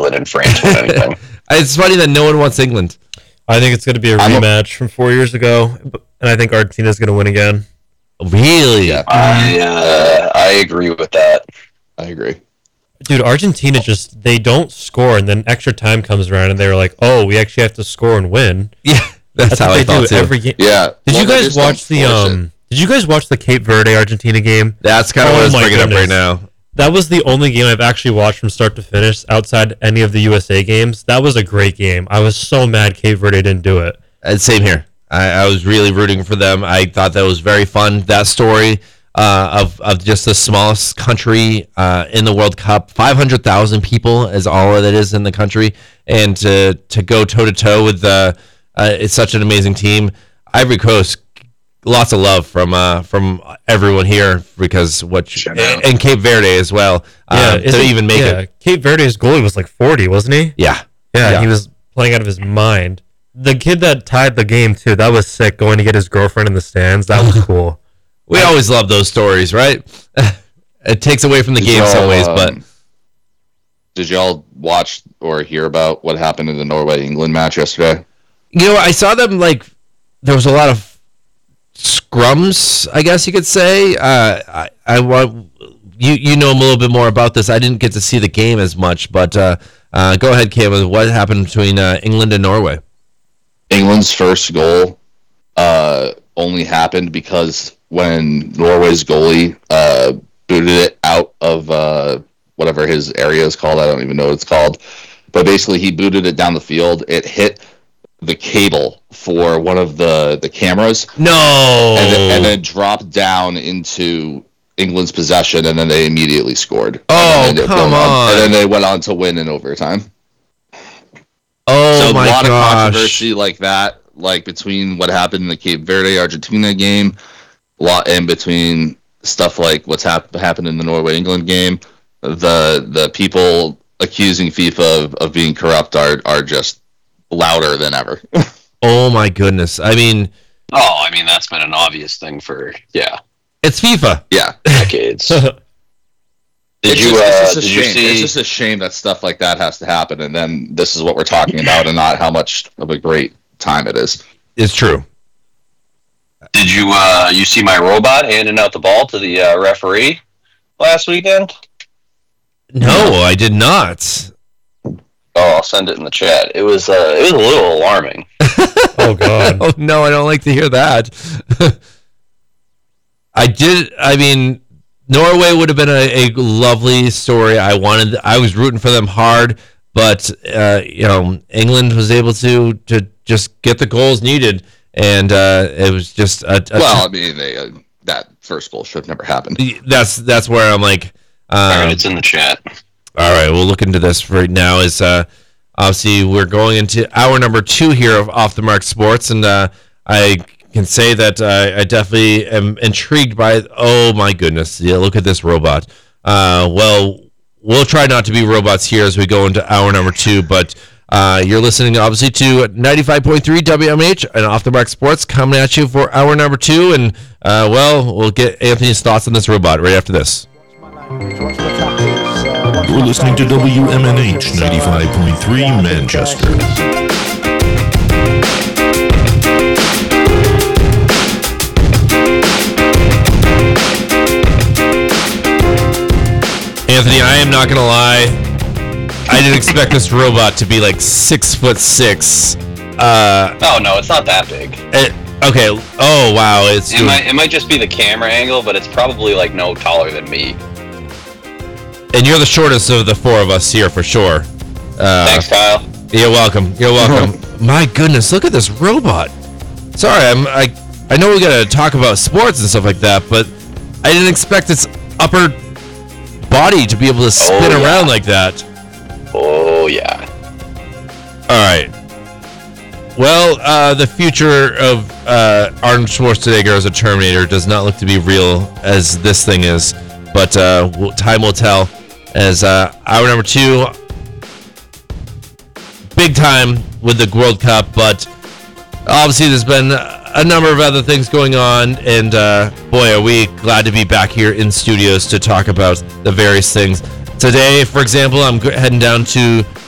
England and France win anything. It's funny that no one wants England. I think it's going to be a rematch from 4 years ago, and I think Argentina's going to win again. Really? Yeah. I agree with that. I agree. Dude, Argentina they don't score, and then extra time comes around, and they're like, "Oh, we actually have to score and win." Yeah, that's how I thought too. Every game. Yeah. Did you guys watch the Did you guys watch the Cape Verde Argentina game? That's kind of what I was bringing up right now. That was the only game I've actually watched from start to finish outside any of the USA games. That was a great game. I was so mad Cape Verde didn't do it. Same here. I was really rooting for them. I thought that was very fun. That story of just the smallest country in the World Cup, 500,000 people is all that is in the country, and to go toe to toe with it's such an amazing team. Ivory Coast, lots of love from everyone here because and Cape Verde as well. To even make it. Cape Verde's goalie was like 40, wasn't he? Yeah. He was playing out of his mind. The kid that tied the game too, that was sick. Going to get his girlfriend in the stands, that was cool. We always love those stories, right? It takes away from the game in some ways, but did y'all watch or hear about what happened in the Norway-England match yesterday? I saw them there was a lot of scrums, I guess you could say. I want you know a little bit more about this. I didn't get to see the game as much, but go ahead, Cam. What happened between England and Norway? England's first goal only happened because when Norway's goalie booted it out of whatever his area is called. I don't even know what it's called. But basically, he booted it down the field. It hit the cable for one of the cameras. No! And then dropped down into England's possession, and then they immediately scored. Oh, come on. And then they went on to win in overtime. Oh, so my gosh. A lot gosh. of controversy like that, like between what happened in the Cape Verde-Argentina game, and between stuff like what's happened in the Norway-England game. The people accusing FIFA of being corrupt are just louder than ever. Oh, my goodness. I mean, that's been an obvious thing for, it's FIFA. Yeah. Decades. It's just a shame that stuff like that has to happen, and then this is what we're talking about, and not how much of a great time it is. It's true. Did you see my robot handing out the ball to the referee last weekend? No, I did not. Oh, I'll send it in the chat. It was a little alarming. Oh God! Oh no, I don't like to hear that. Norway would have been a lovely story. I was rooting for them hard, but England was able to just get the goals needed, and it was just that first goal should have never happened. That's where I'm like, all right, it's in the chat. All right, we'll look into this right now. Is obviously we're going into hour number 2 here of Off the Mark Sports, and I can say that I definitely am intrigued by. Oh my goodness! Yeah, look at this robot. Well, we'll try not to be robots here as we go into hour number 2, but you're listening obviously to 95.3 WMH and Off the Mark Sports coming at you for hour number 2, and we'll get Anthony's thoughts on this robot right after this. You're listening to WMNH 95.3 Manchester. Anthony, I am not going to lie. I didn't expect this robot to be like 6'6". Oh no, it's not that big. Okay. Oh wow, It might just be the camera angle, but it's probably like no taller than me. And you're the shortest of the 4 of us here for sure. Thanks, Kyle. You're welcome. You're welcome. My goodness, look at this robot. Sorry, I know we gotta talk about sports and stuff like that, but I didn't expect its upper body to be able to spin around like that. Oh yeah. All right. Well, the future of Arnold Schwarzenegger as a Terminator does not look to be real as this thing is, but time will tell. As hour number 2, big time with the World Cup, but obviously there's been a number of other things going on, and boy, are we glad to be back here in studios to talk about the various things. Today, for example, I'm heading down to